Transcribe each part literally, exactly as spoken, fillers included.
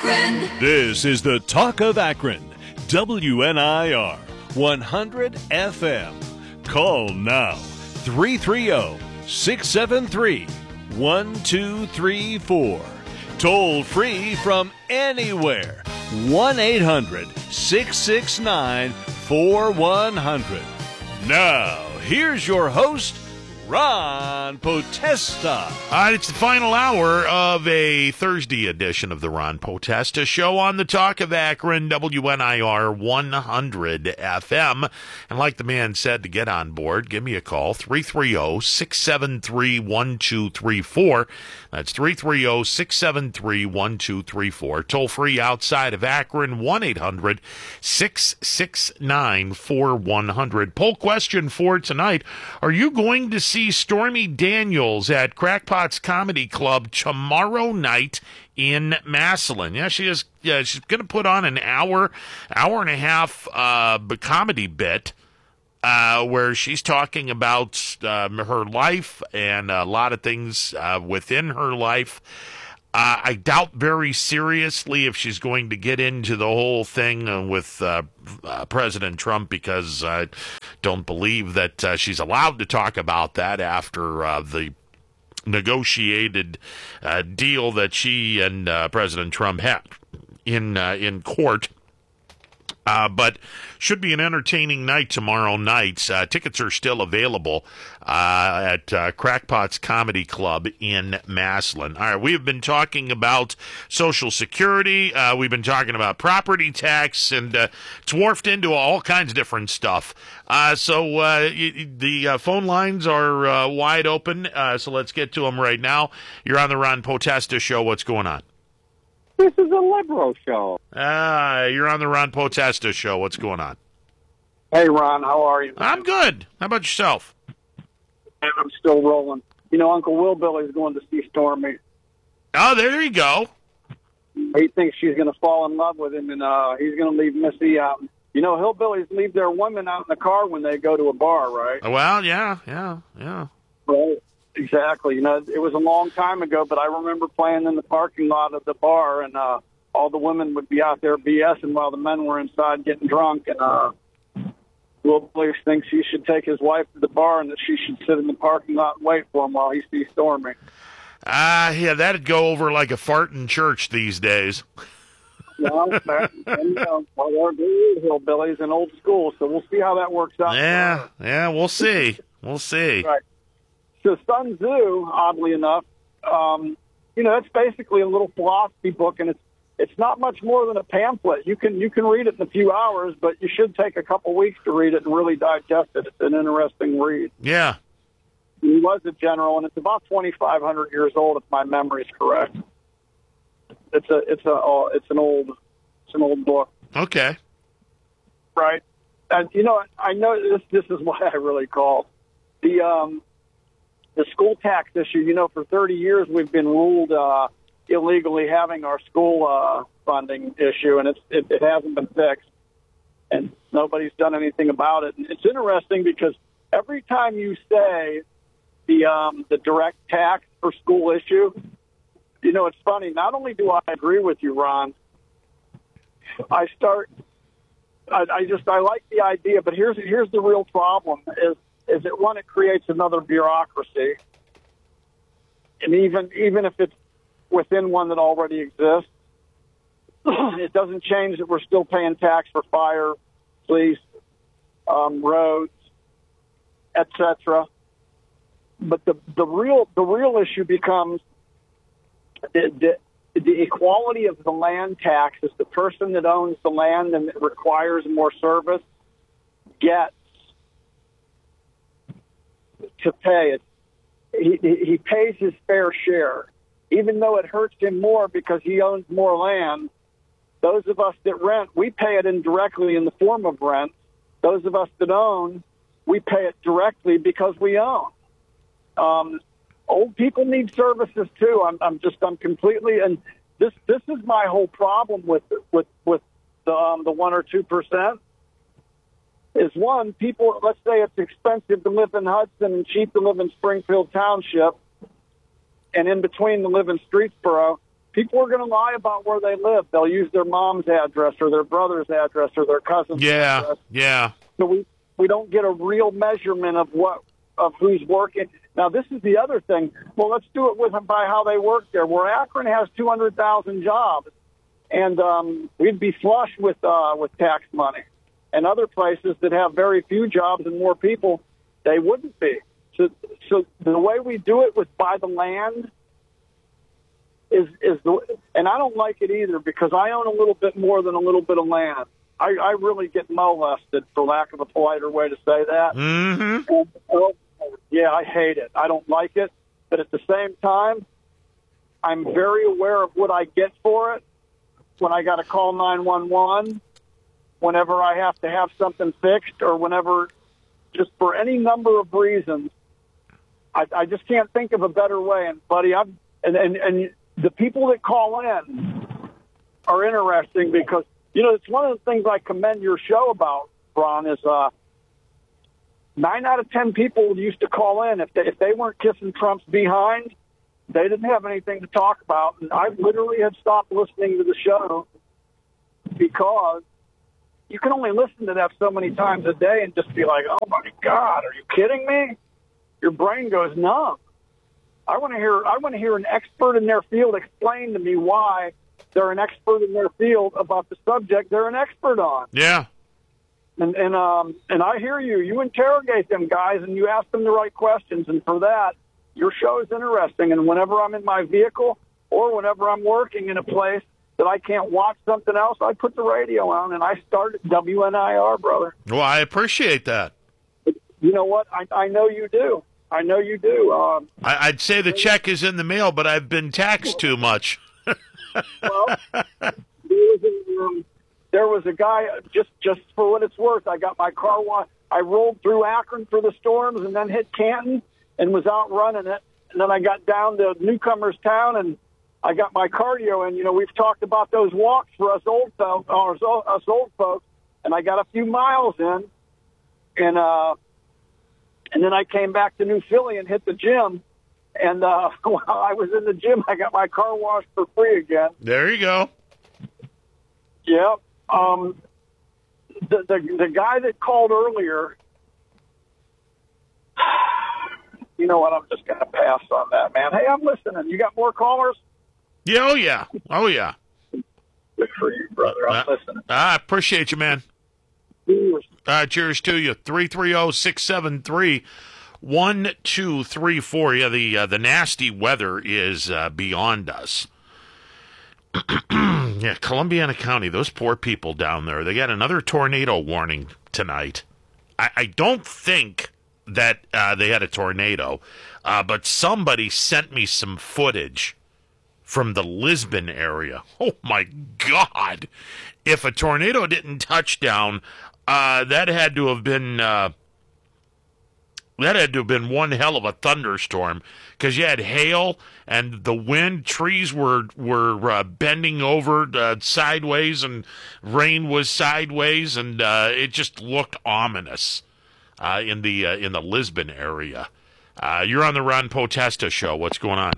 Akron. This is the Talk of Akron, W N I R one hundred F M. Call now, three three zero, six seven three, one two three four. Toll free from anywhere, one eight hundred, six six nine, four one zero zero. Now, here's your host, Ron Potesta. All right, it's the final hour of a Thursday edition of the Ron Potesta Show on the Talk of Akron, W N I R one hundred F M. And like the man said, to get on board, give me a call, three three zero, six seven three, one two three four. That's three three zero, six seven three, one two three four. Toll free outside of Akron, one eight hundred, six six nine, four one zero zero. Poll question for tonight: are you going to see Stormy Daniels at Crackpot's Comedy Club tomorrow night in Massillon? Yeah, she is. Yeah, she's going to put on an hour, hour and a half uh, comedy bit uh, where she's talking about uh, her life and a lot of things uh, within her life. Uh, I doubt very seriously if she's going to get into the whole thing uh, with uh, uh, President Trump, because I don't believe that uh, she's allowed to talk about that after uh, the negotiated uh, deal that she and uh, President Trump had in uh, in court. Uh, but should be an entertaining night tomorrow night. Uh, tickets are still available uh, at uh, Crackpot's Comedy Club in Massillon. All right, we have been talking about Social Security. Uh, we've been talking about property tax, and uh, it's morphed into all kinds of different stuff. Uh, so uh, y- the uh, phone lines are uh, wide open, uh, so let's get to them right now. You're on the Ron Potesta Show. What's going on? This is a liberal show. Ah, you're on the Ron Potesta Show. What's going on? Hey, Ron, how are you? I'm good. How about yourself? And I'm still rolling. You know, Uncle Will Billy's going to see Stormy. Oh, there you go. He thinks she's going to fall in love with him, and uh, he's going to leave Missy out. You know, hillbillies leave their women out in the car when they go to a bar, right? Well, yeah, yeah, yeah. Right. Exactly. You know, it was a long time ago, but I remember playing in the parking lot of the bar, and uh, all the women would be out there BSing while the men were inside getting drunk. And uh, Will Billy thinks he should take his wife to the bar and that she should sit in the parking lot and wait for him while he sees Stormy. Ah, uh, yeah, that'd go over like a fart in church these days. Well, that, and, uh, well, they're hillbillies and old school, so we'll see how that works out. Yeah, yeah, we'll see. We'll see. Right. So Sun Tzu, oddly enough, um, you know, it's basically a little philosophy book, and it's it's not much more than a pamphlet. You can you can read it in a few hours, but you should take a couple weeks to read it and really digest it. It's an interesting read. Yeah. He was a general, and it's about twenty-five hundred years old, if my memory is correct. It's a it's a uh, it's an old it's an old book. Okay. Right. And you know, I know this this is what I really call the um. The school tax issue. You know, for thirty years we've been ruled uh, illegally having our school uh, funding issue, and it's, it, it hasn't been fixed, and nobody's done anything about it. And it's interesting because every time you say the um, the direct tax for school issue, you know, it's funny. Not only do I agree with you, Ron, I start. I, I just I like the idea, but here's here's the real problem is. is that, one, it creates another bureaucracy. And even even if it's within one that already exists, it doesn't change that we're still paying tax for fire, police, um, roads, et cetera. But the, the real the real issue becomes the, the, the equality of the land tax is the person that owns the land and that requires more service gets to pay it. He, he pays his fair share, even though it hurts him more because he owns more land. Those of us that rent, we pay it indirectly in the form of rent. Those of us that own, we pay it directly because we own. Um, old people need services too. I'm, I'm just, I'm completely, and this, this is my whole problem with, with, with the, um, the one or two percent. Is one, people, let's say it's expensive to live in Hudson and cheap to live in Springfield Township, and in between to live in Streetsboro. people are going to lie about where they live. They'll use their mom's address or their brother's address or their cousin's Yeah, address. yeah. So we, we don't get a real measurement of what of who's working. Now, this is the other thing. Well, let's do it with by how they work there. Where Akron has two hundred thousand jobs, and um, we'd be flush with uh, with tax money. And other places that have very few jobs and more people, they wouldn't be. So, so the way we do it with by the land is is the, and I don't like it either because I own a little bit more than a little bit of land. I, I really get molested, for lack of a politer way to say that. Mm-hmm. And, oh, yeah, I hate it. I don't like it. But at the same time, I'm very aware of what I get for it when I got to call nine one one, whenever I have to have something fixed, or whenever, just for any number of reasons. I, I just can't think of a better way. And, buddy, I'm, and, and, and the people that call in are interesting because, you know, it's one of the things I commend your show about, Ron, is uh, nine out of ten people used to call in. If they, if they weren't kissing Trump's behind, they didn't have anything to talk about. And I literally had stopped listening to the show because you can only listen to that so many times a day and just be like, oh, my God, are you kidding me? Your brain goes numb. I want to hear I want to hear an expert in their field explain to me why they're an expert in their field about the subject they're an expert on. Yeah. And and um and I hear you. You interrogate them guys and you ask them the right questions. And for that, your show is interesting. And whenever I'm in my vehicle or whenever I'm working in a place that I can't watch something else, I put the radio on and I start at W N I R, brother. Well, I appreciate that. You know what? I, I know you do. I know you do. Um, I, I'd say the check is in the mail, but I've been taxed too much. well, there was, a, um, there was a guy, just, just for what it's worth, I got my car washed. I rolled through Akron for the storms and then hit Canton and was out running it. And then I got down to Newcomers Town and I got my cardio in. You know, we've talked about those walks for us old folks, or us old folks, and I got a few miles in. And, uh, And then I came back to New Philly and hit the gym. And uh, while I was in the gym, I got my car washed for free again. There you go. Yep. Um, the, the the guy that called earlier, you know what? I'm just going to pass on that, man. Hey, I'm listening. You got more callers? Yeah. Oh yeah. Oh yeah. Good for you, brother. I'm uh, listening. I appreciate you, man. Cheers. Uh, cheers to you. three three zero, six seven three, one two three four. Yeah, the uh, the nasty weather is uh, beyond us. Yeah, Columbiana County, those poor people down there. They got another tornado warning tonight. I, I don't think that uh, they had a tornado, uh, but somebody sent me some footage from the Lisbon area. Oh, my God. If a tornado didn't touch down, uh, that had to have been uh, that had to have been one hell of a thunderstorm because you had hail and the wind, trees were were uh, bending over uh, sideways, and rain was sideways, and uh, it just looked ominous uh, in the uh, in the Lisbon area. Uh, you're on the Ron Potesta show. What's going on?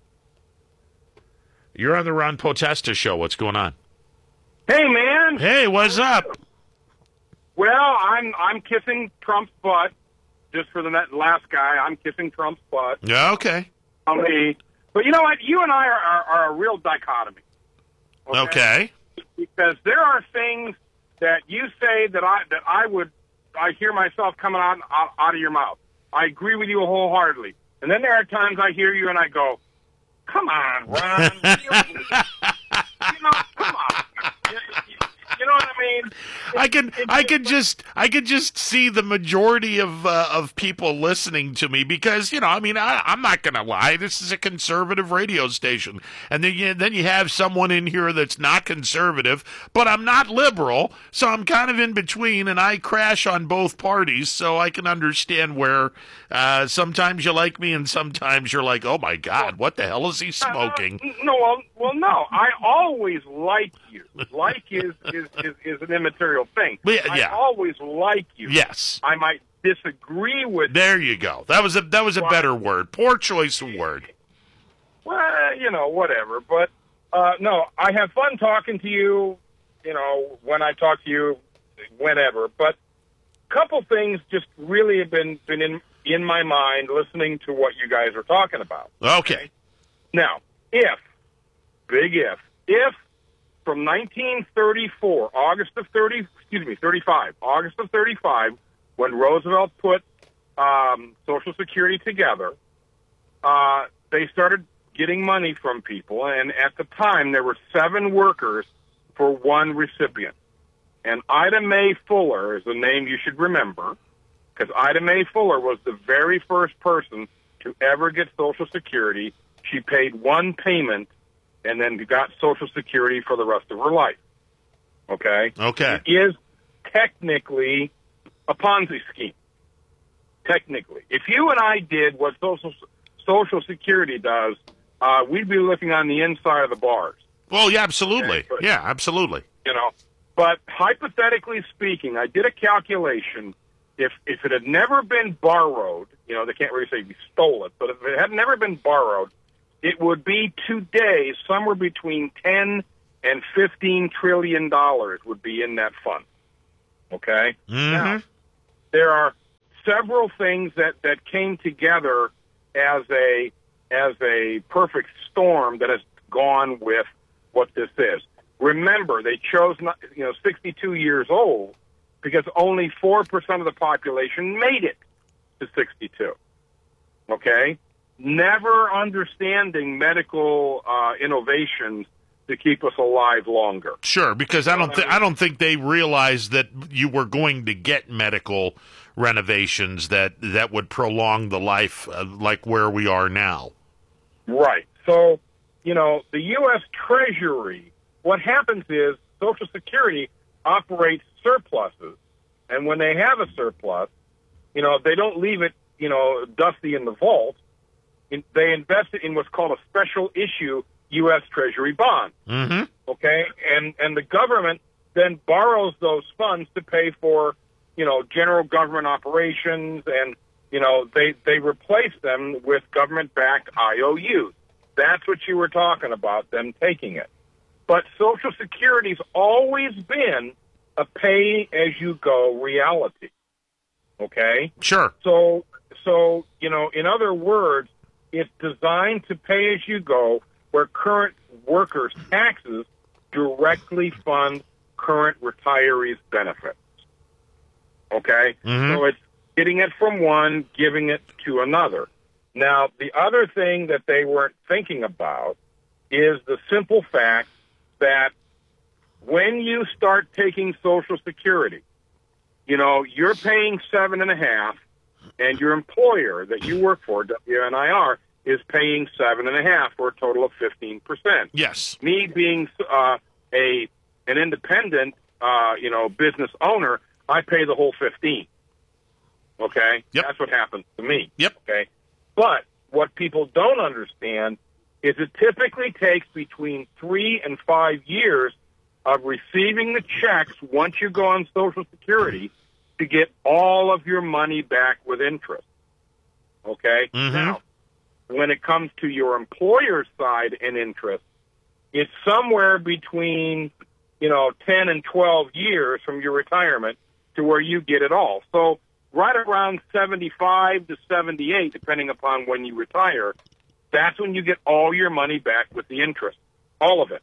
You're on the Ron Potesta show. What's going on? Hey, man. Hey, what's up? Well, I'm I'm kissing Trump's butt. Just for the last guy, I'm kissing Trump's butt. Yeah, okay. Me. But you know what? You and I are, are, are a real dichotomy. Okay? okay. Because there are things that you say that I that I would I hear myself coming out, out out of your mouth. I agree with you wholeheartedly. And then there are times I hear you and I go, "Come on, Ron." you know, come on. You, you know what I mean? I can I can just I can just see the majority of uh, of people listening to me because you know I mean I, I'm not gonna lie, this is a conservative radio station, and then you, then you have someone in here that's not conservative, but I'm not liberal, so I'm kind of in between, and I crash on both parties, so I can understand where uh, sometimes you like me and sometimes you're like, oh my God, what the hell is he smoking? Uh, no, well, well, no, I always like you. Like is is, is, is an immaterial thing. Yeah, yeah. I always like you. Yes. I might disagree with There you go. That was a that was a better word. Poor choice of word. Well, you know, whatever. But Uh, no, I have fun talking to you, you know, when I talk to you, whenever. But a couple things just really have been, been in, in my mind listening to what you guys are talking about. Okay. Now, if, big if, if from nineteen thirty-four, August of thirty, excuse me, thirty-five, August of thirty-five, when Roosevelt put um, Social Security together, uh, they started getting money from people, and at the time there were seven workers for one recipient. And Ida Mae Fuller is a name you should remember, because Ida Mae Fuller was the very first person to ever get Social Security. She paid one payment and then got Social Security for the rest of her life. Okay? Okay. It is technically a Ponzi scheme. Technically. If you and I did what Social Social Security does, uh, we'd be looking on the inside of the bars. Well, yeah, absolutely. Okay, but, yeah, absolutely. You know, but hypothetically speaking, I did a calculation. If if it had never been borrowed, you know, they can't really say we stole it, but if it had never been borrowed, it would be today somewhere between ten and fifteen trillion dollars would be in that fund. Okay? Mm-hmm. Now, there are several things that, that came together as a as a perfect storm that has gone with what this is. Remember, they chose not, you know, sixty-two years old because only four percent of the population made it to sixty-two. Okay? Never understanding medical uh, innovations to keep us alive longer. Sure, because I don't th- I don't think they realized that you were going to get medical renovations that that would prolong the life uh, like where we are now. Right. So, you know, the U S Treasury, what happens is Social Security operates surpluses, and when they have a surplus, you know, they don't leave it, you know, dusty in the vault. They invest it in what's called a special issue U S Treasury bond. Mm-hmm. Okay? And and the government then borrows those funds to pay for, you know, general government operations, and, you know, they, they replace them with government-backed I O Us. That's what you were talking about, them taking it. But Social Security's always been a pay-as-you-go reality. Okay? Sure. So, so, you know, in other words, it's designed to pay as you go, where current workers' taxes directly fund current retirees' benefits. Okay? Mm-hmm. So it's getting it from one, giving it to another. Now, the other thing that they weren't thinking about is the simple fact that when you start taking Social Security, you know, you're paying seven and a half, and your employer that you work for, W N I R, is paying seven and a half for a total of fifteen percent. Yes. Me being uh, a an independent, uh, you know, business owner, I pay the whole fifteen. Okay, yep. That's what happens to me. Yep. Okay, but what people don't understand is it typically takes between three and five years of receiving the checks once you go on Social Security to get all of your money back with interest. Okay? Mm-hmm. Now, when it comes to your employer's side and interest, it's somewhere between, you know, ten and twelve years from your retirement to where you get it all. So right around seventy-five to seventy-eight, depending upon when you retire, that's when you get all your money back with the interest, all of it.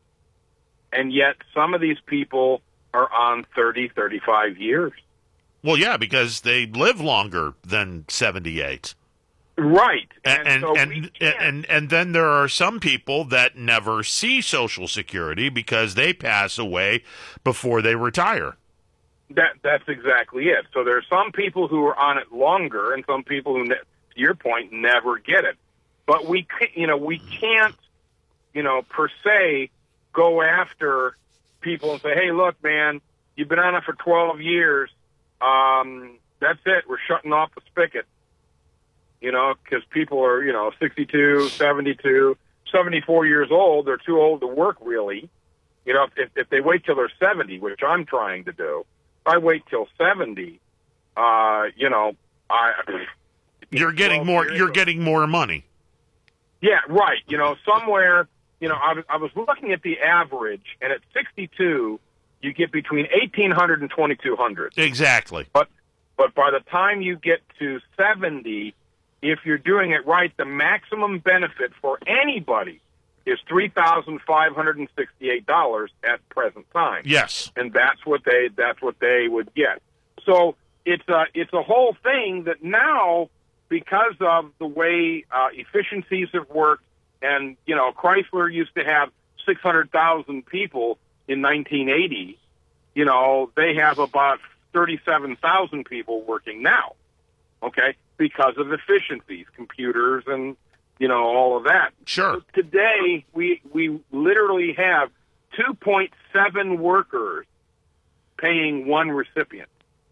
And yet some of these people are on thirty, thirty-five years. Well, yeah, because they live longer than seventy-eight. Right. And and so and, and, and and then there are some people that never see Social Security because they pass away before they retire. That that's exactly it. So there are some people who are on it longer, and some people who, ne- to your point, never get it. But we, you know, we can't, you know, per se, go after people and say, "Hey, look, man, you've been on it for twelve years. Um, that's it. We're shutting off the spigot." You know, because people are, you know, sixty-two, seventy-two, seventy-four years old. They're too old to work, really. You know, if, if they wait till they're seventy, which I'm trying to do, if I wait till seventy, uh, you know, I you're getting more. You're getting more money. Yeah, right. You know, somewhere, you know, I was, I was looking at the average, and at sixty-two, you get between eighteen hundred and twenty-two hundred. Exactly. But but by the time you get to seventy, if you're doing it right, the maximum benefit for anybody is three thousand five hundred sixty-eight dollars at present time. Yes. And that's what they that's what they would get. So it's a it's a whole thing that now, because of the way uh, efficiencies have worked, and you know, Chrysler used to have six hundred thousand people in nineteen eighty. You know, they have about thirty-seven thousand people working now. Okay, because of efficiencies, computers, and you know, all of that. Sure. So today, we we literally have two point seven workers paying one recipient.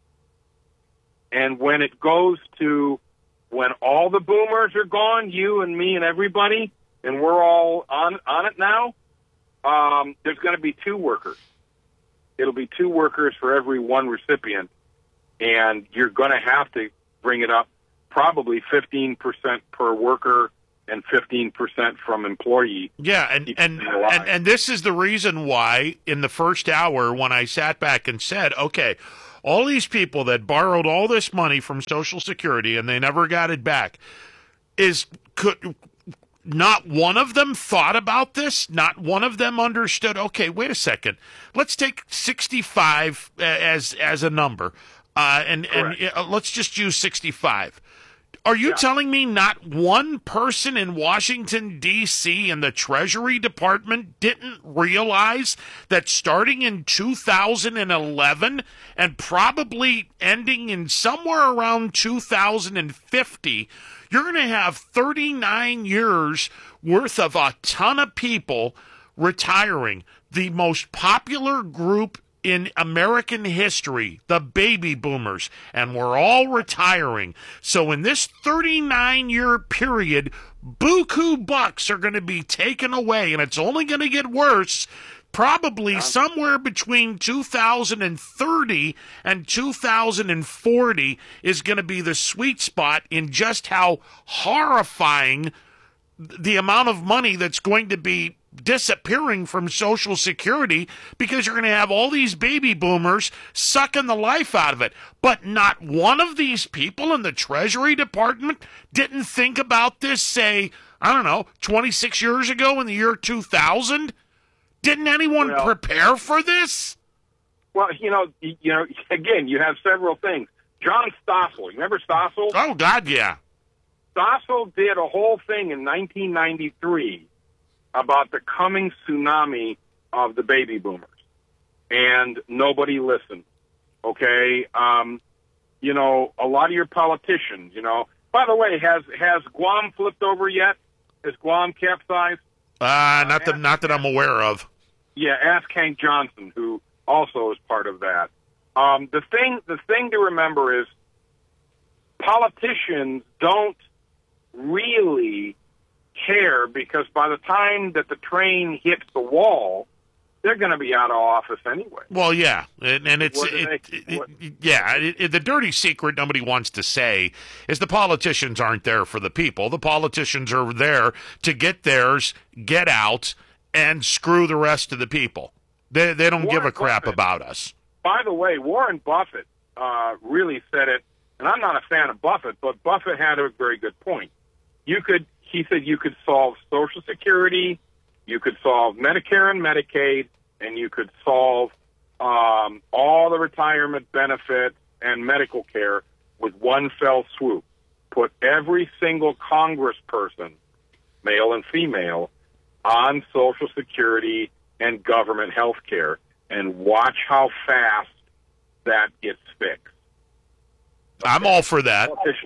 And when it goes to, when all the boomers are gone, you and me and everybody, and we're all on on it now, um, there's going to be two workers. It'll be two workers for every one recipient, and you're going to have to bring it up probably fifteen percent per worker and fifteen percent from employee. Yeah, and and, and and this is the reason why in the first hour when I sat back and said, okay, all these people that borrowed all this money from Social Security and they never got it back, is could not one of them thought about this? Not one of them understood, okay, wait a second, let's take sixty-five as as a number, uh, and, and uh, let's just use sixty-five. Are you yeah. telling me not one person in Washington, D C in the Treasury Department didn't realize that starting in two thousand eleven and probably ending in somewhere around two thousand fifty, you're going to have thirty-nine years worth of a ton of people retiring? The most popular group in American history, the baby boomers, and we're all retiring. So in this thirty-nine year period, buku bucks are going to be taken away, and it's only going to get worse. Probably yeah. somewhere between two thousand thirty and two thousand forty is going to be the sweet spot in just how horrifying the amount of money that's going to be disappearing from Social Security, because you're going to have all these baby boomers sucking the life out of it. But not one of these people in the Treasury Department didn't think about this, say, I don't know, twenty-six years ago in the year two thousand? Didn't anyone well, prepare for this? Well, you know, you know, again, you have several things. John Stossel, you remember Stossel? Oh, God, yeah. Stossel did a whole thing in nineteen ninety-three about the coming tsunami of the baby boomers, and nobody listened. Okay, um, you know, a lot of your politicians. You know, by the way, has has Guam flipped over yet? Has Guam capsized? Uh, not that not that I'm aware of. Yeah, ask Hank Johnson, who also is part of that. Um, the thing, the thing to remember is, politicians don't really care, because by the time that the train hits the wall, they're going to be out of office anyway. Well, yeah, and, and it's it, they, it, it, yeah. It, it, the dirty secret nobody wants to say is the politicians aren't there for the people. The politicians are there to get theirs, get out, and screw the rest of the people. They they don't Warren give a crap Buffett, about us. By the way, Warren Buffett uh, really said it, and I'm not a fan of Buffett, but Buffett had a very good point. You could. He said you could solve Social Security, you could solve Medicare and Medicaid, and you could solve um, all the retirement benefits and medical care with one fell swoop. Put every single congressperson, male and female, on Social Security and government health care, and watch how fast that gets fixed. I'm all for that.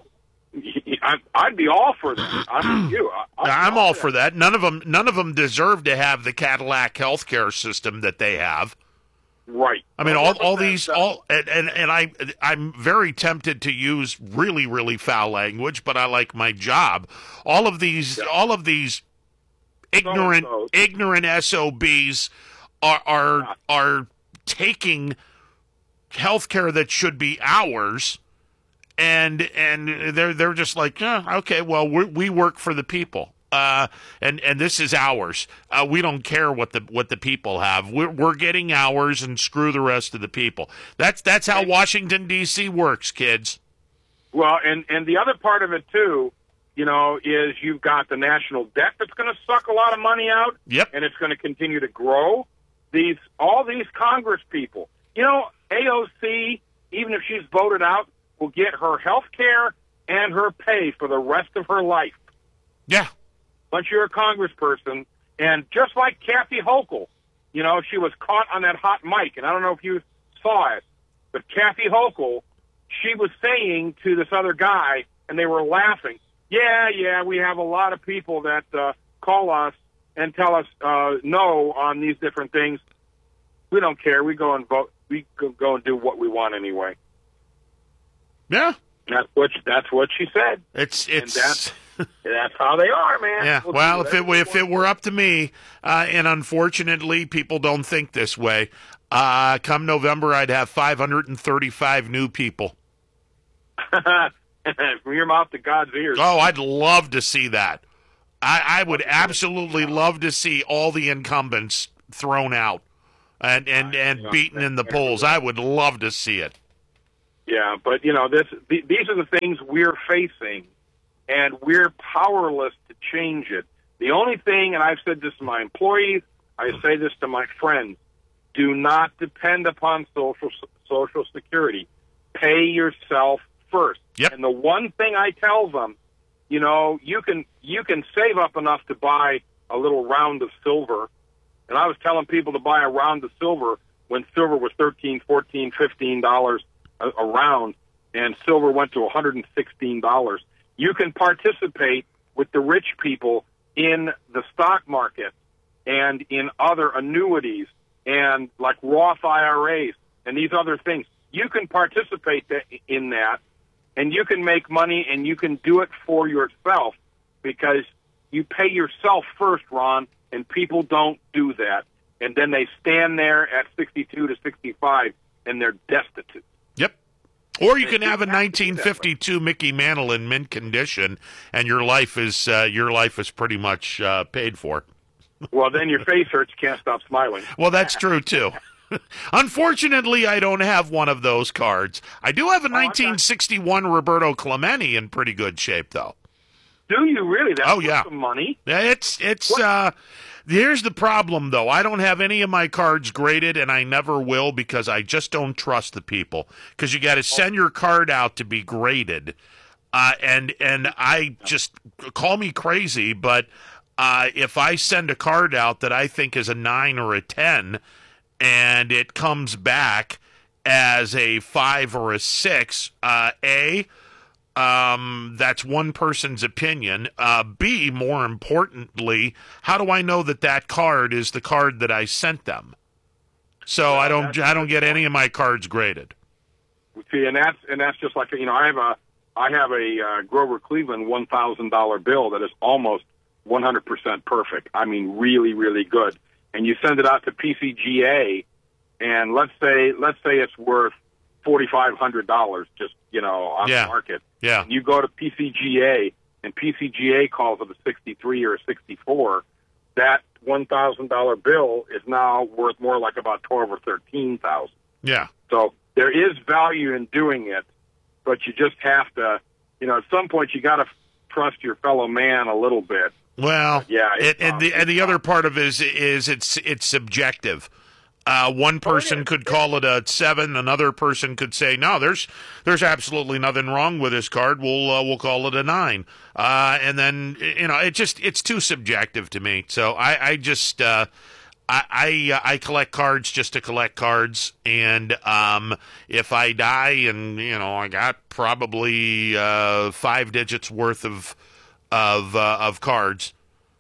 I'd be all for that. I'm you. I'm all for that. None of them, none of them deserve to have the Cadillac healthcare system that they have. Right. I mean, all all these, all and, and and I I'm very tempted to use really really foul language, but I like my job. All of these, yeah. all of these ignorant so, so. ignorant S O Bs are are yeah. are taking healthcare that should be ours. And and they're they're just like, oh, okay, well, we we work for the people. uh, and and this is ours. Uh, we don't care what the what the people have. We're we're getting ours, and screw the rest of the people. That's that's how Washington D C works, kids. Well, and and the other part of it too, you know, is you've got the national debt that's going to suck a lot of money out. Yep. And it's going to continue to grow. These all these Congress people, you know, A O C, even if she's voted out, will get her health care and her pay for the rest of her life. Yeah. Once you're a congressperson, and just like Kathy Hochul, you know, she was caught on that hot mic, and I don't know if you saw it, but Kathy Hochul, she was saying to this other guy, and they were laughing, yeah, yeah, we have a lot of people that uh, call us and tell us uh, no on these different things. We don't care. We go and vote. We go and do what we want anyway. Yeah. That's what that's what she said. It's it's and that's, that's how they are, man. Yeah. We'll well, if it if it were up to me, uh, and unfortunately, people don't think this way. Uh, come November, I'd have five hundred thirty-five new people. From your mouth to God's ears. Oh, I'd love to see that. I, I would absolutely love to see all the incumbents thrown out and and, and beaten in the polls. I would love to see it. Yeah, but, you know, this th- these are the things we're facing, and we're powerless to change it. The only thing, and I've said this to my employees, I say this to my friends, do not depend upon Social Social Security. Pay yourself first. Yep. And the one thing I tell them, you know, you can you can save up enough to buy a little round of silver. And I was telling people to buy a round of silver when silver was thirteen, fourteen, fifteen dollars a, a round, and silver went to one hundred sixteen dollars. You can participate with the rich people in the stock market and in other annuities and like Roth I R As and these other things. You can participate in that, and you can make money, and you can do it for yourself because you pay yourself first, Ron, and people don't do that. And then they stand there at sixty-two to sixty-five, and they're destitute. Yep. Or you can have a nineteen fifty-two Mickey Mantle in mint condition, and your life is uh, your life is pretty much uh, paid for. Well, then your face hurts, can't stop smiling. Well, that's true, too. Unfortunately, I don't have one of those cards. I do have a nineteen sixty-one Roberto Clemente in pretty good shape, though. Do you really? That's oh, yeah. some money. It's, it's, uh, here's the problem, though. I don't have any of my cards graded, and I never will because I just don't trust the people. Because you got to send your card out to be graded. Uh, and, and I just, call me crazy, but uh, if I send a card out that I think is a nine or a ten, and it comes back as a five or a six, uh, A, um, that's one person's opinion. Uh, B, more importantly, how do I know that that card is the card that I sent them? So well, I don't, I don't get any of my cards graded. See, and that's and that's just like, you know, I have a, I have a uh, Grover Cleveland one thousand dollar bill that is almost one hundred percent perfect. I mean, really, really good. And you send it out to P C G A, and let's say let's say it's worth forty five hundred dollars, just you know, on yeah. the market. Yeah. And you go to P C G A, and P C G A calls it a sixty three or a sixty four. That one thousand dollar bill is now worth more like about twelve or thirteen thousand. Yeah. So there is value in doing it, but you just have to, you know, at some point you got to trust your fellow man a little bit. Well, yeah, it, and the and the other part of it is is it's it's subjective. Uh, one person oh, could call it a seven, another person could say, no, there's there's absolutely nothing wrong with this card. We'll uh, we'll call it a nine, uh, and then you know it just it's too subjective to me. So I I just uh, I I, I collect cards just to collect cards, and um, if I die and you know I got probably uh, five digits worth of of uh, of cards,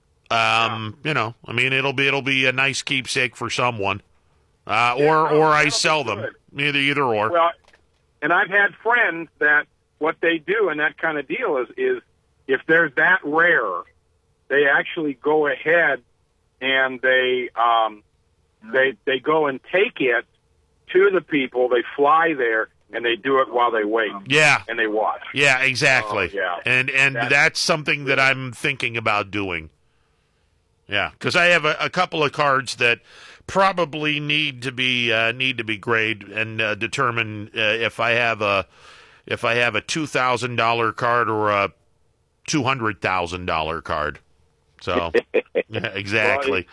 um, yeah. you know, I mean it'll be it'll be a nice keepsake for someone. Uh, yeah, or no, or I sell them, either either or. Well, and I've had friends that what they do in that kind of deal is is if they're that rare, they actually go ahead and they um, they they go and take it to the people. They fly there and they do it while they wait. Yeah. And they watch. Yeah, exactly. Oh, yeah. And and that's, That's- something that I'm thinking about doing. Yeah, because I have a, a couple of cards that probably need to be uh, need to be graded and uh, determine uh, if I have a if I have a two thousand dollar card or a two hundred thousand dollar card. So yeah, exactly.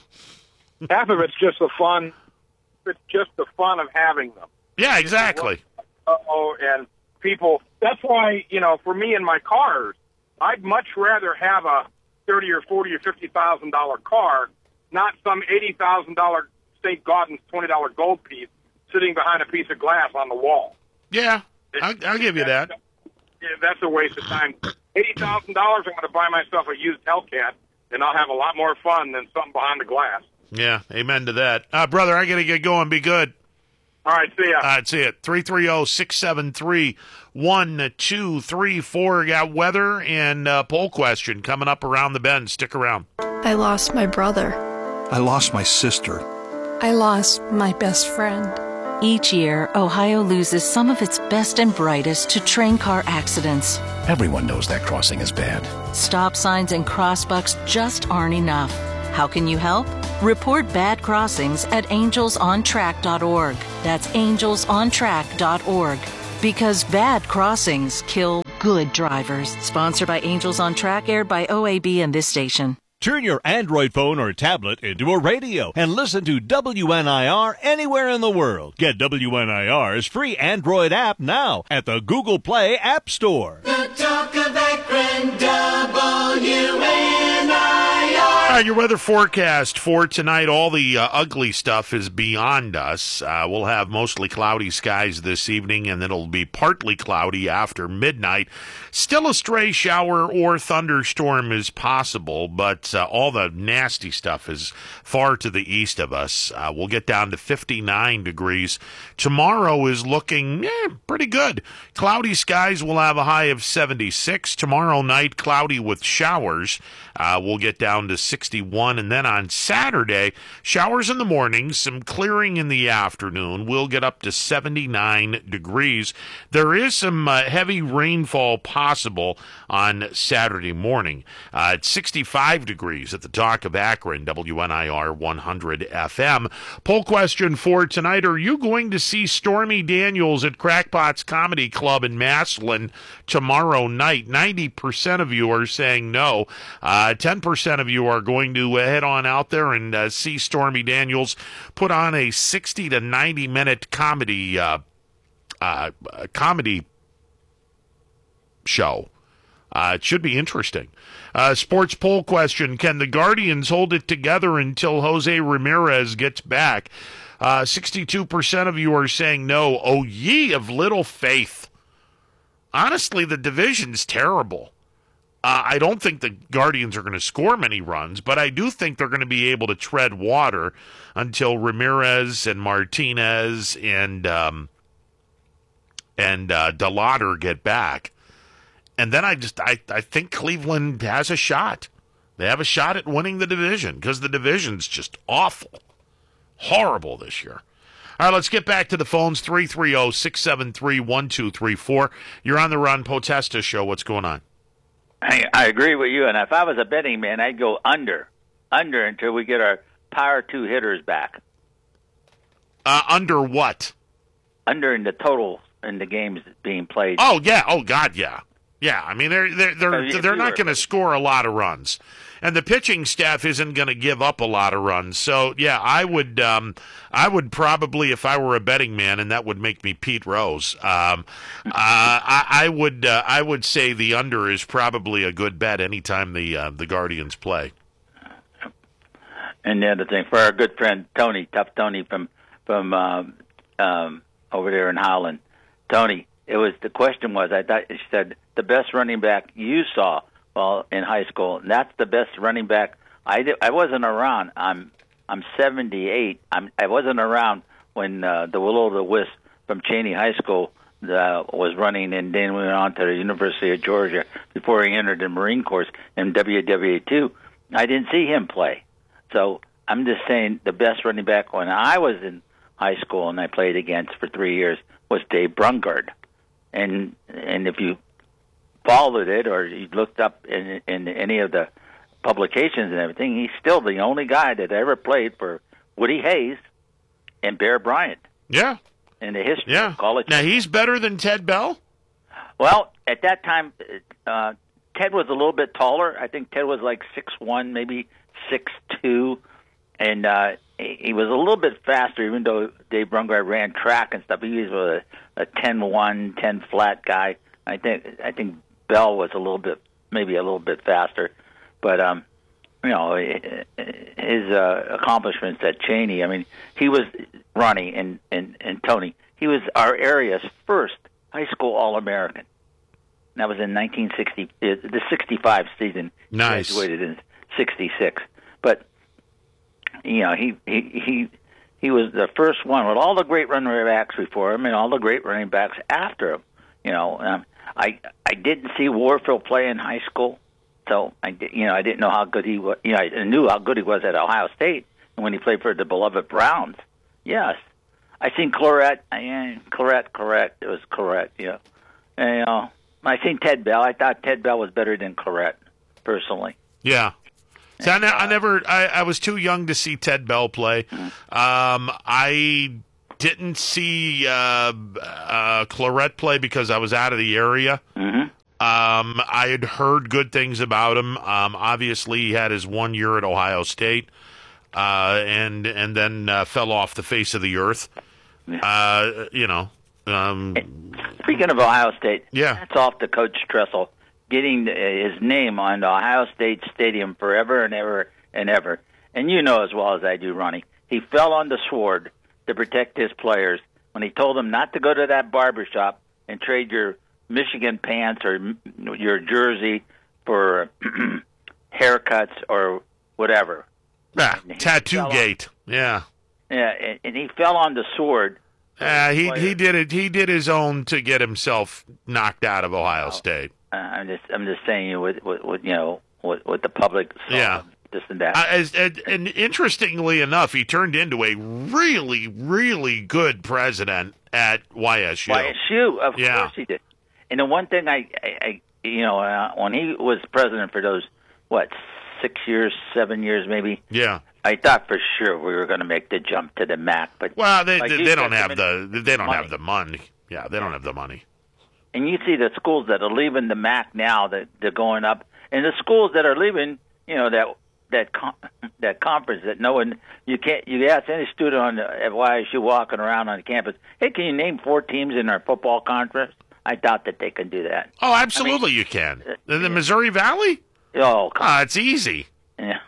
Half of it's just the fun. It's just the fun of having them. Yeah, exactly. Oh, and people. That's why, you know, for me and my cars, I'd much rather have a thirty or forty or fifty thousand dollar car, not some eighty thousand dollar Saint Gaudens twenty dollar gold piece sitting behind a piece of glass on the wall. Yeah, I'll, I'll give you that. Yeah, that's a waste of time. Eighty thousand dollars, I'm going to buy myself a used Hellcat, and I'll have a lot more fun than something behind the glass. Yeah, amen to that. Uh, brother, I got to get going. Be good. All right, see ya. All right, see it. three three zero, six seven three, one two three four. Got weather and uh, poll question coming up around the bend. Stick around. I lost my brother. I lost my sister. I lost my best friend. Each year, Ohio loses some of its best and brightest to train car accidents. Everyone knows that crossing is bad. Stop signs and crossbucks just aren't enough. How can you help? Report bad crossings at angels on track dot org. That's angels on track dot org. Because bad crossings kill good drivers. Sponsored by Angels on Track, aired by O A B and this station. Turn your Android phone or tablet into a radio and listen to W N I R anywhere in the world. Get W N I R's free Android app now at the Google Play App Store. The Talk of Akron, W N I R. All right, your weather forecast for tonight. All the uh, ugly stuff is beyond us. Uh, we'll have mostly cloudy skies this evening, and it'll be partly cloudy after midnight. Still a stray shower or thunderstorm is possible, but uh, all the nasty stuff is far to the east of us. Uh, we'll get down to fifty-nine degrees. Tomorrow is looking eh, pretty good. Cloudy skies will have a high of seventy-six. Tomorrow night, cloudy with showers. Uh, we'll get down to sixty-one, and then on Saturday, showers in the morning, some clearing in the afternoon. We'll get up to seventy-nine degrees. There is some uh, heavy rainfall possible on Saturday morning. Uh, it's sixty-five degrees at the Dock of Akron, W N I R one hundred F M. Poll question for tonight: are you going to see Stormy Daniels at Crackpot's Comedy Club in Massillon tomorrow night? ninety percent of you are saying no. Uh, ten percent of you are going to uh, head on out there and uh, see Stormy Daniels put on a sixty to ninety minute comedy uh, uh, comedy show. Uh, it should be interesting. Uh, sports poll question: can the Guardians hold it together until Jose Ramirez gets back? Uh, sixty-two percent of you are saying no. Oh, ye of little faith. Honestly, the division's terrible. Uh, I don't think the Guardians are going to score many runs, but I do think they're going to be able to tread water until Ramirez and Martinez and um, and uh, DeLauder get back. And then I just I, I think Cleveland has a shot. They have a shot at winning the division because the division's just awful. Horrible this year. All right, let's get back to the phones. three three zero, six seven three, one two three four. You're on the Ron Potesta Show. What's going on? I, I agree with you, and if I was a betting man, I'd go under, under until we get our power two hitters back. Uh, under what? Under in the total in the games being played. Oh yeah, oh God, yeah, yeah. I mean, they're they're they're If they're you not were- going to score a lot of runs, and the pitching staff isn't going to give up a lot of runs. So yeah, I would um, I would probably, if I were a betting man, and that would make me Pete Rose. Um, uh, I, I would uh, I would say the under is probably a good bet anytime the uh, the Guardians play. And the other thing, for our good friend Tony, Tough Tony from from um, um, over there in Holland, Tony, it was the question was I thought she said the best running back you saw well in high school. And that's the best running back. I did, I wasn't around. I'm I'm seventy-eight. I'm I wasn't around when uh, the Will o' the Wisp from Cheney High School uh, was running, and then went on to the University of Georgia before he entered the Marine Corps in W W A two. I didn't see him play. So I'm just saying the best running back when I was in high school and I played against for three years was Dave Brungard. And and if you followed it or you looked up in, in any of the publications and everything, he's still the only guy that ever played for Woody Hayes and Bear Bryant. Yeah. In the history yeah. of college. Now, he's better than Ted Bell? Well, at that time, uh, Ted was a little bit taller. I think Ted was like six one, maybe six two, and uh, he, he was a little bit faster, even though Dave Brungard ran track and stuff. He was a, a ten one, ten flat guy. I think I think Bell was a little bit, maybe a little bit faster. But, um, you know, his uh, accomplishments at Cheney, I mean, he was, Ronnie and, and, and Tony, he was our area's first high school All-American. That was in nineteen sixty, the sixty-five season. Nice. Graduated in sixty-six. But, you know, he, he, he, he was the first one with all the great running backs before him and all the great running backs after him. You know, um, I, I didn't see Warfield play in high school. So I, you know, I didn't know how good he was. You know, I knew how good he was at Ohio State, and when he played for the beloved Browns, yes, I seen Claret. I, Claret, correct. It was correct. Yeah, and, you know, I seen Ted Bell. I thought Ted Bell was better than Claret, personally. Yeah. So I, ne- I never. I, I was too young to see Ted Bell play. Mm-hmm. Um, I didn't see uh, uh, Claret play because I was out of the area. Mm-hmm. Um, I had heard good things about him. Um, obviously, he had his one year at Ohio State, uh, and and then uh, fell off the face of the earth. Uh, you know. Um, Speaking of Ohio State, yeah, that's off to Coach Tressel getting his name on the Ohio State Stadium forever and ever and ever. And you know as well as I do, Ronnie, he fell on the sword to protect his players when he told them not to go to that barbershop and trade your Michigan pants or your jersey for haircuts or whatever. Ah, tattoo gate. On, yeah. Yeah, and, and he fell on the sword. Uh, he he did it. He did his own to get himself knocked out of Ohio oh, State. Uh, I'm just I'm just saying you with, with, with you know with, with the public. Yeah. This and that. Uh, as, and, and interestingly enough, he turned into a really really good president at Y S U. Y S U, of yeah. course he did. And the one thing I, I, I you know, uh, when he was president for those, what, six years, seven years maybe? Yeah. I thought for sure we were going to make the jump to the M A C. But well, they like they, they don't have the they don't money. have the money. Yeah, they don't have the money. And you see the schools that are leaving the M A C now that they're going up, and the schools that are leaving, you know, that that con- that conference that no one you can't you ask any student on the, at Y S U walking around on the campus, hey, can you name four teams in our football conference? I doubt that they can do that. Oh, absolutely, I mean, you can. In the Missouri Valley? Oh, ah, it's easy. Yeah.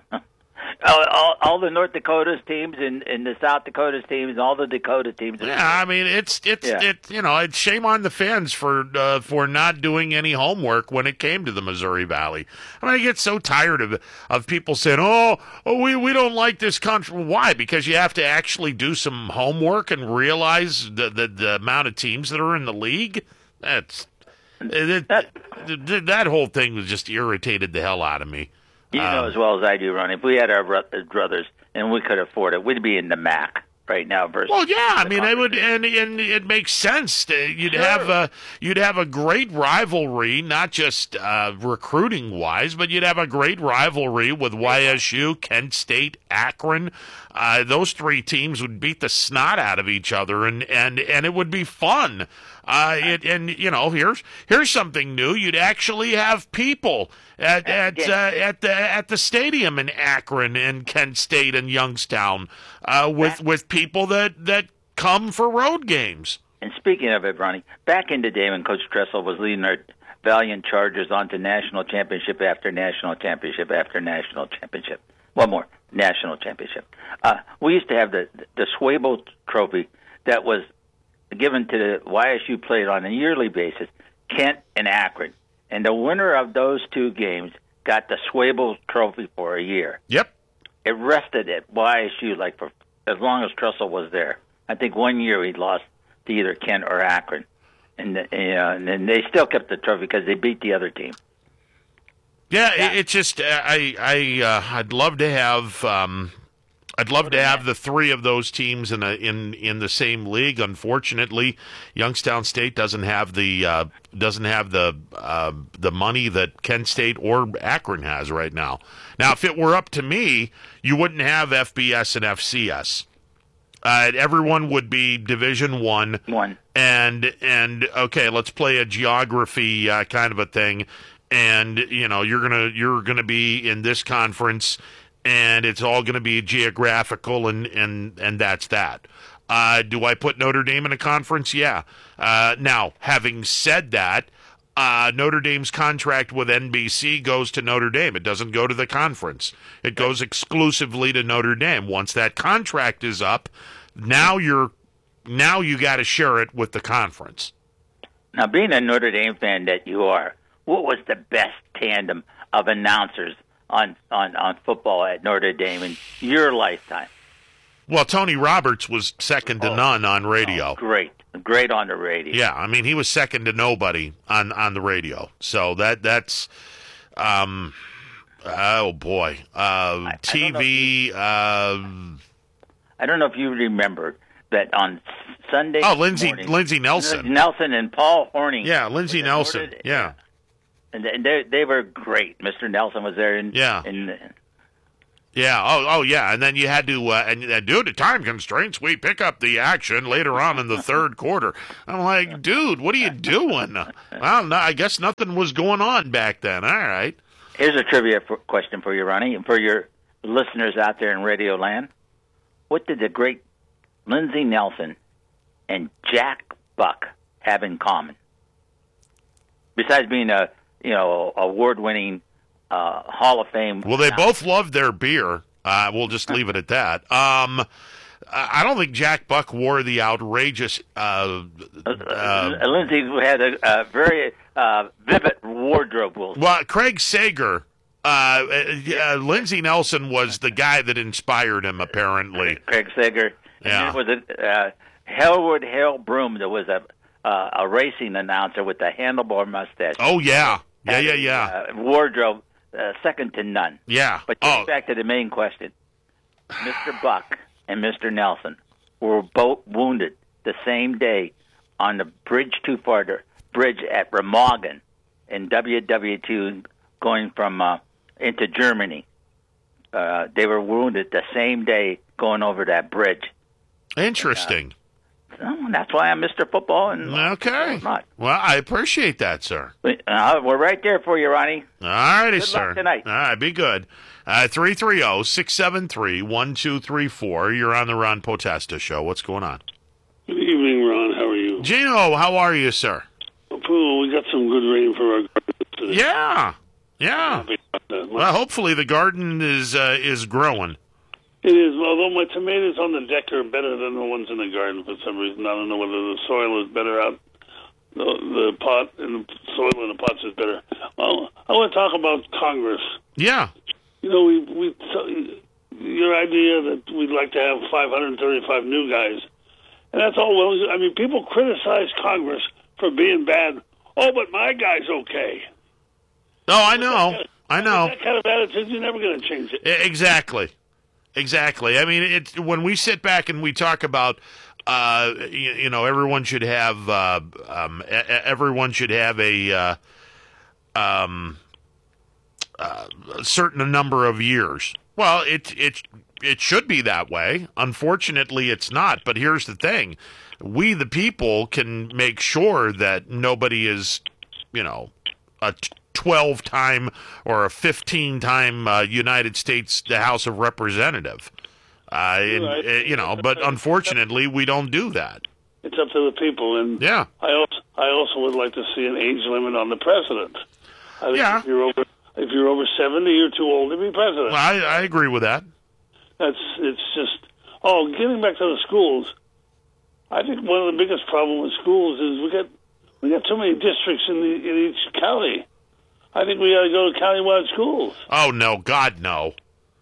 all, all, all the North Dakota's teams and, and the South Dakota's teams, and all the Dakota teams. Yeah, I mean, it's it's yeah. it. You know, it's shame on the fans for uh, for not doing any homework when it came to the Missouri Valley. I mean, I get so tired of of people saying, "Oh, oh, we we don't like this country." Why? Because you have to actually do some homework and realize the the, the amount of teams that are in the league. That's it, that, that that whole thing was just irritated the hell out of me. You know um, as well as I do, Ron, if we had our brothers and we could afford it, we'd be in the M A C right now versus. Well, yeah, I mean, it would, and and it makes sense. You'd sure. have a you'd have a great rivalry, not just uh, recruiting wise, but you'd have a great rivalry with Y S U, Kent State, Akron. Uh, those three teams would beat the snot out of each other, and and and it would be fun. Uh, it, and you know, here's here's something new. You'd actually have people at at uh, at the at the stadium in Akron and Kent State and Youngstown uh, with with people that, that come for road games. And speaking of it, Ronnie, back in the day when Coach Tressel was leading our valiant Chargers onto national championship after national championship after national championship, one more national championship. Uh, we used to have the the Swable Trophy that was given to the Y S U played on a yearly basis, Kent and Akron. And the winner of those two games got the Swable Trophy for a year. Yep. It rested at Y S U like for as long as Tressel was there. I think one year he lost to either Kent or Akron. And, the, uh, and then they still kept the trophy because they beat the other team. Yeah, yeah. It, it just, I, I, uh, I'd love to have... Um, I'd love to have the three of those teams in a, in in the same league. Unfortunately, Youngstown State doesn't have the uh, doesn't have the uh, the money that Kent State or Akron has right now. Now, if it were up to me, you wouldn't have F B S and F C S. Uh, everyone would be Division One. One. And and okay, let's play a geography uh, kind of a thing, and you know you're gonna you're gonna be in this conference. And it's all going to be geographical, and, and, and that's that. Uh, do I put Notre Dame in a conference? Yeah. Uh, now, having said that, uh, Notre Dame's contract with N B C goes to Notre Dame. It doesn't go to the conference. It goes exclusively to Notre Dame. Once that contract is up, now you're now you got to share it with the conference. Now, being a Notre Dame fan that you are, what was the best tandem of announcers on, on, on football at Notre Dame in your lifetime? Well, Tony Roberts was second to oh, none on radio. Oh, great. Great on the radio. Yeah, I mean, he was second to nobody on, on the radio. So that that's, um, oh, boy. Uh, I, T V. I don't, you, uh, I don't know if you remember that on Sunday Oh, Lindsey, morning, Lindsey Nelson. Nelson and Paul Horning. Yeah, Lindsey Nelson. Norton, yeah. And they they were great. Mister Nelson was there. In, yeah. In, yeah. Oh, oh, yeah. And then you had to, uh, and uh, due to time constraints, we pick up the action later on in the third quarter. I'm like, dude, what are you doing? Well, no, I guess nothing was going on back then. All right. Here's a trivia for, question for you, Ronnie, and for your listeners out there in Radio Land. What did the great Lindsey Nelson and Jack Buck have in common? Besides being a you know, award-winning uh, Hall of Fame. Well, they both loved their beer. Uh, we'll just leave it at that. Um, I don't think Jack Buck wore the outrageous. Uh, uh, uh, Lindsey had a, a very uh, vivid wardrobe. Will well, Craig Sager. Uh, uh, Lindsey Nelson was the guy that inspired him, apparently. Craig Sager. Yeah. And there was a uh, Hellwood Hale Broom. There was a uh, a racing announcer with a handlebar mustache. Oh yeah. Yeah, yeah, yeah. Uh, wardrobe, uh, second to none. Yeah. But getting oh. back to the main question, Mister Buck and Mister Nelson were both wounded the same day on the Bridge Too Far bridge at Remagen in W W two, going from uh, into Germany. Uh, they were wounded the same day going over that bridge. Interesting. And, uh, that's why I'm Mister Football. And okay. Well, I appreciate that, sir. Uh, we're right there for you, Ronnie. All righty, good sir. Luck tonight. All right, be good. Uh, three three zero, six seven three, one two three four. You're on the Ron Potesta Show. What's going on? Good evening, Ron. How are you? Gino, how are you, sir? Oh, we got some good rain for our garden today. Yeah. Yeah. Well, hopefully the garden is uh, is growing. It is, although my tomatoes on the deck are better than the ones in the garden for some reason. I don't know whether the soil is better out. The, the pot and the soil in the pots is better. Well, I want to talk about Congress. Yeah. You know, we we your idea that we'd like to have five hundred thirty-five new guys, and that's all well. I mean, people criticize Congress for being bad. Oh, but my guy's okay. Oh, I know. Kind of, I know. That kind of attitude, you're never going to change it. Exactly. Exactly. I mean, it's when we sit back and we talk about, uh, you, you know, everyone should have, uh, um, everyone should have a, uh, um, uh, a certain number of years. Well, it it it should be that way. Unfortunately, it's not. But here's the thing: we, the people, can make sure that nobody is, you know, a twelve-time or a fifteen-time uh, United States the House of Representative. Uh, and, right. uh, you know, but unfortunately, we don't do that. It's up to the people, and yeah, I also I also would like to see an age limit on the president. I think yeah, if you're over if you're over seventy, you're too old to be president. Well, I, I agree with that. That's it's just oh, getting back to the schools. I think one of the biggest problems with schools is we got we got too many districts in the in each county. I think we ought to go to countywide schools. Oh no, God, no,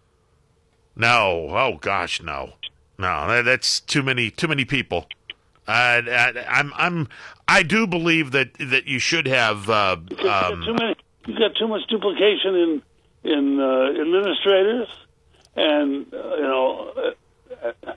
no. Oh gosh, no, no. That, that's too many, too many people. Uh, I, I'm, I'm, I do believe that that you should have. Uh, you, got um, too many, you got too much duplication in in uh, administrators, And, uh, you know, uh, uh,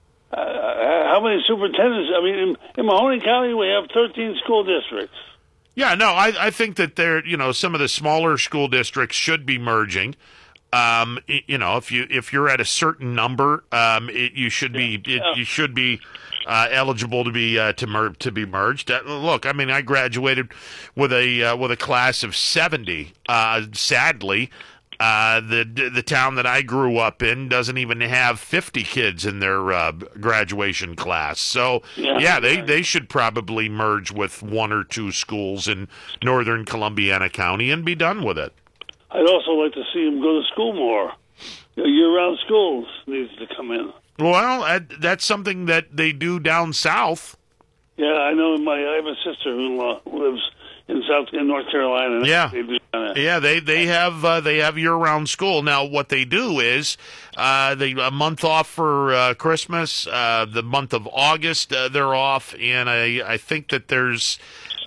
uh, how many superintendents? I mean, in, in Mahoney County, we have thirteen school districts. Yeah, no, I, I think that there, you know, some of the smaller school districts should be merging. Um, you know, if you if you're at a certain number, um, it, you should be it, you should be uh, eligible to be uh, to mer- to be merged. Uh, look, I mean, I graduated with a uh, with a class of seventy. Uh, sadly, uh, the the town that I grew up in doesn't even have fifty kids in their uh, graduation class. So yeah, yeah they, they should probably merge with one or two schools in northern Columbiana County and be done with it. I'd also like to see them go to school more. You know, year-round schools needs to come in. Well, I, that's something that they do down south. Yeah, I know. My I have a sister who uh, lives in South in North Carolina. Yeah, they do that. yeah, they they have uh, they have year-round school. Now, what they do is uh, they a month off for uh, Christmas. Uh, the month of August uh, they're off, and I I think that there's.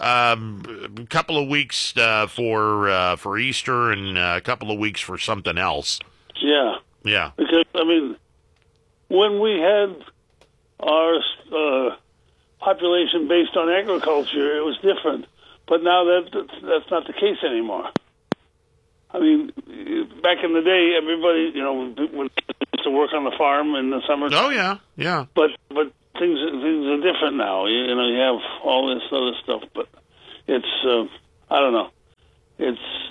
Um, a couple of weeks uh, for uh, for Easter and uh, a couple of weeks for something else. Yeah, yeah. Because I mean, when we had our uh, population based on agriculture, it was different. But now that that's, that's not the case anymore. I mean, back in the day, everybody, you know, would used to work on the farm in the summer. Oh yeah, yeah. But but. Things things are different now. You, you know, you have all this other stuff, but it's uh, I don't know. It's.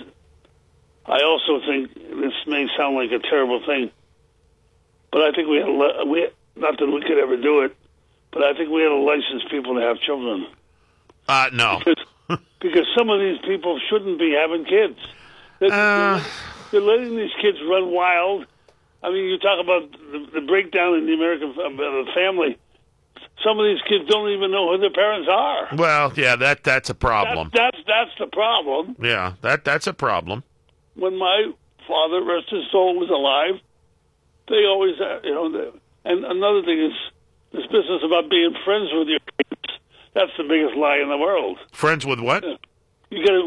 I also think this may sound like a terrible thing, but I think we had a, we not that we could ever do it, but I think we had to license people to have children. Uh, no, because, because some of these people shouldn't be having kids. They're, uh... they're letting these kids run wild. I mean, you talk about the, the breakdown in the American uh, family. Some of these kids don't even know who their parents are. Well, yeah, that that's a problem. That's that's, that's the problem. Yeah, that that's a problem. When my father, rest his soul, was alive, they always, uh, you know. They, and another thing is this business about being friends with your kids. That's the biggest lie in the world. Friends with what? Yeah. You got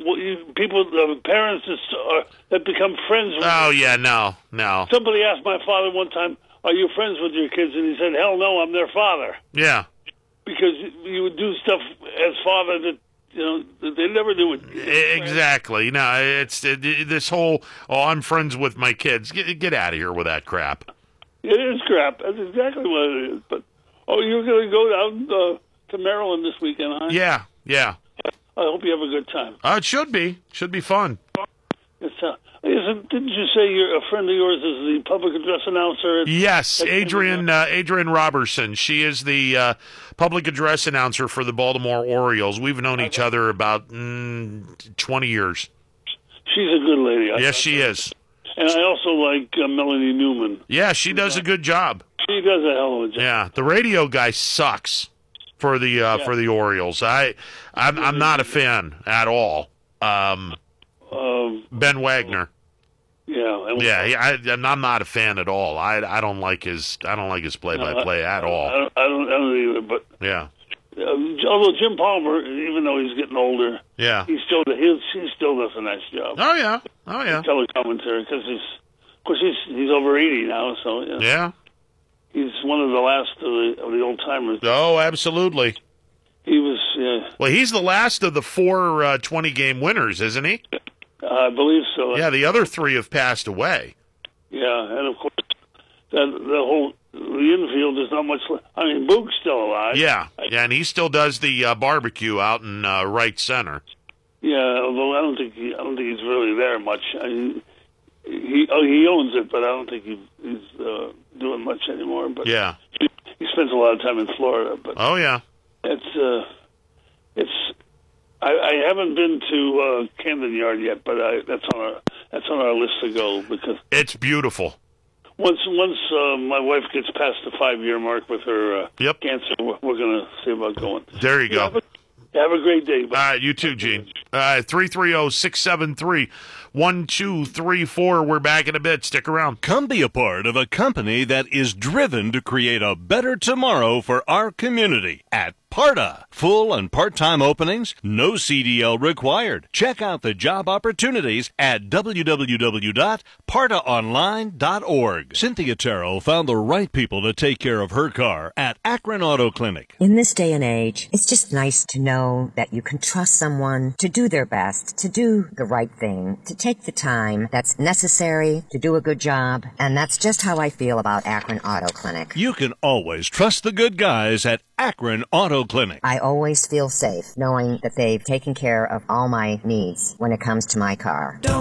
to people, uh, parents that, uh, that become friends with. Oh yeah, no, no. Somebody asked my father one time, "Are you friends with your kids?" And he said, "Hell no, I'm their father." Yeah. Because you would do stuff as father that, you know, that they never do with Exactly. No, it's it, this whole, oh, I'm friends with my kids. Get, get out of here with that crap. It is crap. That's exactly what it is. But, oh, you're going to go down uh, to Maryland this weekend, huh? Yeah, yeah. I hope you have a good time. Uh, it should be. Should be fun. It's, uh, isn't, didn't you say you're, a friend of yours is the public address announcer? At, yes, at Adrian uh, Adrian Robertson. She is the uh, public address announcer for the Baltimore Orioles. We've known each other about mm, twenty years. She's a good lady. I yes, she is. And I also like uh, Melanie Newman. Yeah, she does a good job. She does a hell of a job. Yeah, the radio guy sucks for the uh, yeah. for the Orioles. I I'm, I'm not a fan at all. Um, um, Ben Wagner. Yeah, and yeah. He, I, I'm not a fan at all. I, I don't like his I don't like his play by play at all. I don't, I don't, I don't either. But yeah. Uh, although Jim Palmer, even though he's getting older, yeah, he still he, he still does a nice job. Oh yeah, oh yeah. Telecommentary, because he's of course he's he's over eighty now, so yeah. yeah. He's one of the last of the of the old timers. Oh, absolutely. He was. Yeah. Well, he's the last of the four uh, twenty game winners, isn't he? Uh, I believe so. Yeah, the other three have passed away. Yeah, and of course that the whole the infield is not much. I mean, Boog's still alive. Yeah, yeah, and he still does the uh, barbecue out in uh, right center. Yeah, although I don't think he, I don't think he's really there much. I mean, he oh, he owns it, but I don't think he, he's uh, doing much anymore. But yeah, he, he spends a lot of time in Florida. But oh yeah, it's uh, it's. I, I haven't been to uh, Camden Yard yet, but I, that's on our that's on our list to go because it's beautiful. Once once uh, my wife gets past the five year mark with her uh, yep. cancer, we're, we're going to see about going. There you yeah, go. Have a, have a great day. All right, you too, Gene. All right, three three zero, six seven three, one two three four. We're back in a bit. Stick around. Come be a part of a company that is driven to create a better tomorrow for our community at PARTA. Full and part-time openings, no C D L required. Check out the job opportunities at w w w dot parta online dot org. Cynthia Terrell found the right people to take care of her car at Akron Auto Clinic. In this day and age, it's just nice to know that you can trust someone to do their best, to do the right thing, to take the time that's necessary to do a good job. And that's just how I feel about Akron Auto Clinic. You can always trust the good guys at Akron Auto Clinic. I always feel safe knowing that they've taken care of all my needs when it comes to my car.